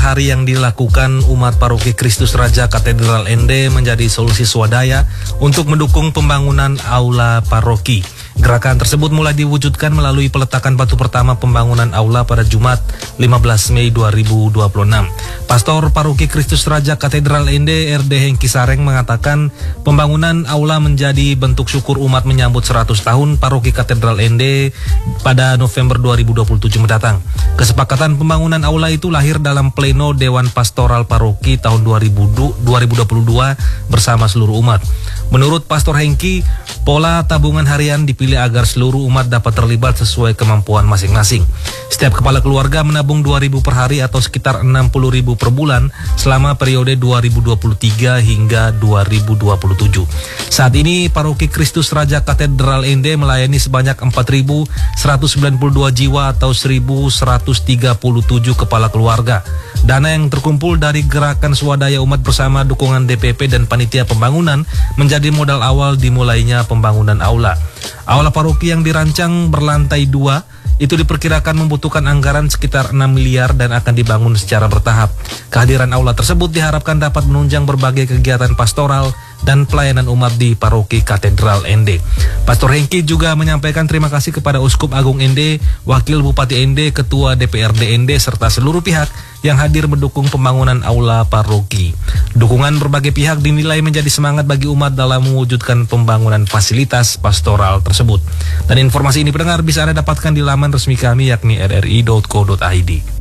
hari yang dilakukan umat Paroki Kristus Raja Katedral Ende menjadi solusi swadaya untuk mendukung pembangunan aula paroki. Gerakan tersebut mulai diwujudkan melalui peletakan batu pertama pembangunan aula pada Jumat 15 Mei 2026. Pastor Paroki Kristus Raja Katedral Ende RD Hengki Sareng mengatakan pembangunan aula menjadi bentuk syukur umat menyambut 100 tahun Paroki Katedral Ende pada November 2027 mendatang. Kesepakatan pembangunan aula itu lahir dalam pleno Dewan Pastoral Paroki tahun 2022 bersama seluruh umat. Menurut Pastor Hengki, pola tabungan harian dipilih agar seluruh umat dapat terlibat sesuai kemampuan masing-masing. Setiap kepala keluarga menabung 2.000 per hari atau sekitar 60.000 per bulan selama periode 2023 hingga 2027. Saat ini Paroki Kristus Raja Katedral Ende melayani sebanyak 4.192 jiwa atau 1.137 kepala keluarga. Dana yang terkumpul dari gerakan swadaya umat bersama dukungan DPP dan panitia pembangunan menjadi modal awal dimulainya pembangunan aula. Aula paroki yang dirancang berlantai 2 itu diperkirakan membutuhkan anggaran sekitar 6 miliar dan akan dibangun secara bertahap. Kehadiran aula tersebut diharapkan dapat menunjang berbagai kegiatan pastoral dan pelayanan umat di Paroki Katedral Ende. Pastor Hengki juga menyampaikan terima kasih kepada Uskup Agung Ende, Wakil Bupati Ende, Ketua DPRD Ende, serta seluruh pihak yang hadir mendukung pembangunan aula paroki. Dukungan berbagai pihak dinilai menjadi semangat bagi umat dalam mewujudkan pembangunan fasilitas pastoral tersebut. Dan informasi ini pendengar bisa Anda dapatkan di laman resmi kami yakni rri.co.id.